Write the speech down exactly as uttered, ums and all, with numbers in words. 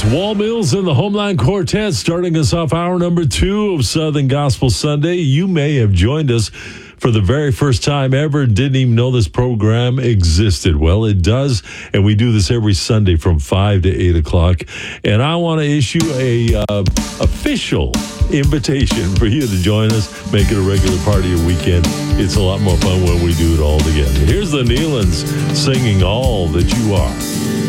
It's Wall Mills and the Homeland Quartet starting us off hour number two of Southern Gospel Sunday. You may have joined us for the very first time ever, didn't even know this program existed. Well, it does, and we do this every Sunday from five to eight o'clock. And I want to issue a uh, official invitation for you to join us, make it a regular part of your weekend. It's a lot more fun when we do it all together. Here's the Nealons singing All That You Are.